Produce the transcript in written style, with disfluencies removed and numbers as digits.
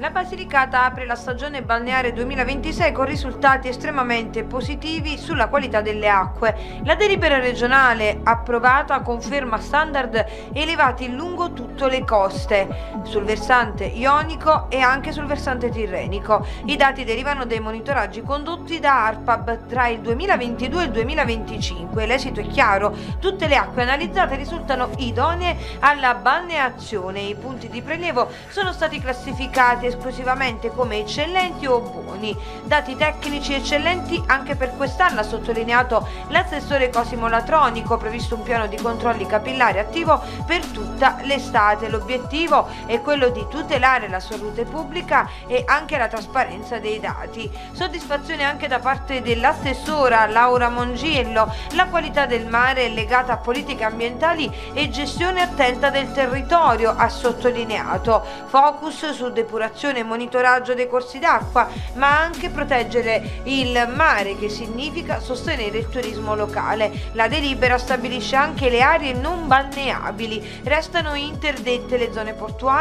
La Basilicata apre la stagione balneare 2026 con risultati estremamente positivi sulla qualità delle acque. La delibera regionale approvata conferma standard elevati lungo tutte le coste, sul versante ionico e anche sul versante tirrenico. I dati derivano dai monitoraggi condotti da ARPAB tra il 2022 e il 2025. L'esito è chiaro: tutte le acque analizzate risultano idonee alla balneazione. I punti di prelievo sono stati classificati esclusivamente come eccellenti o buoni. Dati tecnici eccellenti anche per quest'anno, ha sottolineato l'assessore Cosimo Latronico. Previsto un piano di controlli capillari attivo per tutta l'estate. L'obiettivo è quello di tutelare la salute pubblica e anche la trasparenza dei dati. Soddisfazione anche da parte dell'assessora Laura Mongiello. La qualità del mare è legata a politiche ambientali e gestione attenta del territorio, ha sottolineato. Focus su depurazione e monitoraggio dei corsi d'acqua, ma anche proteggere il mare, che significa sostenere il turismo locale. La delibera stabilisce anche le aree non balneabili. Restano interdette le zone portuali